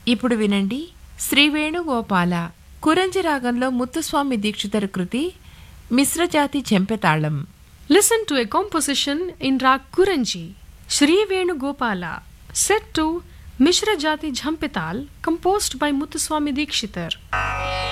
ఇప్పుడు వినండి శ్రీ వేణుగోపాల కురంజి రాగంలో ముత్తుస్వామి దీక్షితర్ కృతి మిశ్రజాతి చెంపెతాళం. Listen to a composition in Rag Kuranji, Shri Venugopala, set to Mishra Jati Jhampital, composed by Muthuswami Dikshitar.